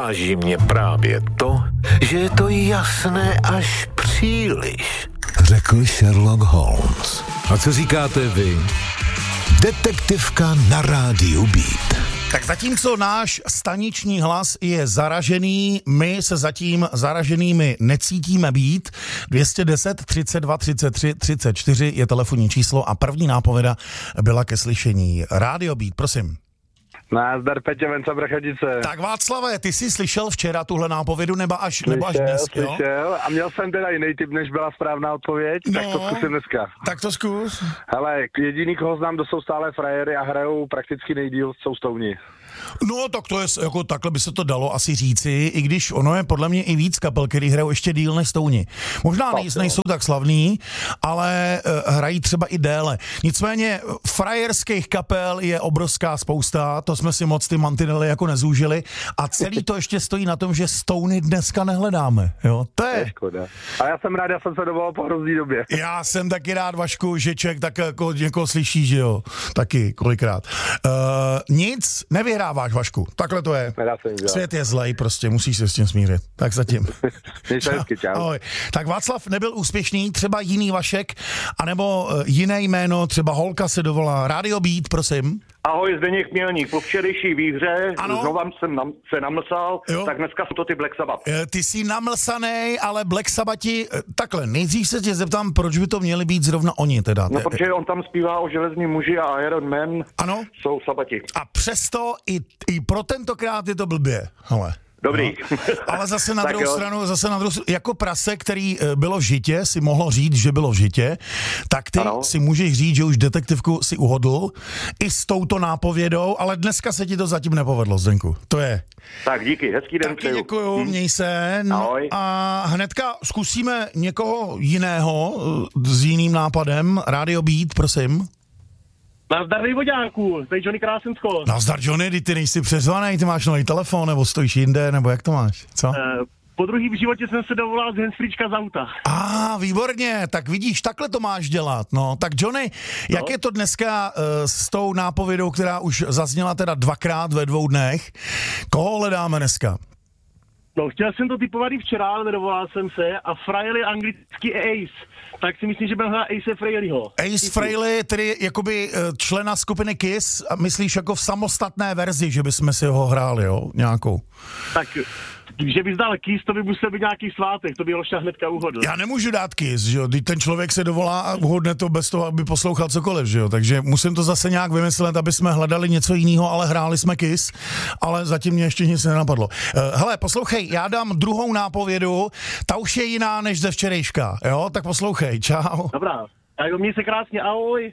Uráží mě právě to, že je to jasné až příliš, řekl Sherlock Holmes. A co říkáte vy? Detektivka na rádiu Beat. Tak zatímco náš staniční hlas je zaražený, my se zatím zaraženými necítíme být. 210 32 33 34 je telefonní číslo a první nápověda byla ke slyšení. Rádio Beat, prosím. Nazdar, Petě, Venca Brachadice. Tak Václave, ty jsi slyšel včera tuhle nápovědu nebo až dnes, slyšel. A měl jsem teda jiný typ, než byla správná odpověď, tak to zkusím dneska. Tak to zkus. Hele, jediný, koho znám, kdo jsou stále frajery a hrajou prakticky nejdýl, jsou Stouni. No, tak to je, jako takhle by se to dalo asi říci, i když ono je podle mě i víc kapel, který hrajou ještě díl než Stouni. Možná nejsou tak slavný, ale hrají třeba i déle. Nicméně frajerských kapel je obrovská spousta, to jsme si moc ty mantinely jako nezúžili a celý to ještě stojí na tom, že Stouny dneska nehledáme, jo, to je škoda. A já jsem rád, já jsem se dovolal po hrozný době. Já jsem taky rád, Vašku, že člověk tak jako někoho slyší, že jo, taky kolikrát. Nic nevyhráváš, Vašku, takhle to je. Svět je zlej, prostě musíš se s tím smířit. Tak zatím. Čau. Tak Václav nebyl úspěšný, třeba jiný Vašek, anebo jiné jméno, třeba holka se dovolá. Radio Beat, prosím. Ahoj, Zdeněk Mělník. Po včerejší výhře znovu jsem se namlsal, tak dneska jsou to ty Black Sabbath. Ty jsi namlsanej, ale Black Sabbathi, takhle, nejdřív se tě zeptám, proč by to měli být zrovna oni teda. No, protože on tam zpívá o železní muži a Iron Man jsou Sabbathi. A přesto i pro tentokrát je to blbě, hele. Dobrý. No. Ale zase na druhou stranu, jako prase, který bylo v žitě, si mohlo říct, že bylo v žitě, tak ty si můžeš říct, že už detektivku si uhodl i s touto nápovědou, ale dneska se ti to zatím nepovedlo, Zdenku. To je. Tak díky, hezký den. Taky děkuju, měj se. No, a hnedka zkusíme někoho jiného s jiným nápadem. Radio Beat, prosím. Nazdar, Vejvoďáku, tady Johnny Krásensko. Nazdar, Johnny, ty nejsi přezvanej, ty máš nový telefon, nebo stojíš jinde, nebo jak to máš, co? Po druhý v životě jsem se dovolal z handsfreečka z auta. Výborně, tak vidíš, takhle to máš dělat, no. Tak Johnny, jak je to dneska s tou nápovědou, která už zazněla teda 2krát ve 2 dnech? Koho hledáme dneska? No, chtěl jsem to typovat i včera, ale nedovolal jsem se a Frehley anglicky Ace. Tak si myslím, že byl hledat Ace Frehleyho. Ace Frehley, tedy jakoby člena skupiny Kiss, a myslíš jako v samostatné verzi, že bychom si ho hráli, jo, nějakou? Tak, že bys dal Kiss, to by musel být nějaký svátek, to by Loša hnedka uhodl. Já nemůžu dát Kiss, že jo, ten člověk se dovolá a uhodne to bez toho, aby poslouchal cokoliv, že jo, takže musím to zase nějak vymyslet, aby jsme hledali něco jiného, ale hráli jsme Kiss, ale zatím mě ještě nic nenapadlo. Hele, poslouchej, já dám druhou nápovědu, ta už je jiná než ze včerejška, jo, tak poslouchej, čau. Dobrá, tak měj se krásně, ahoj.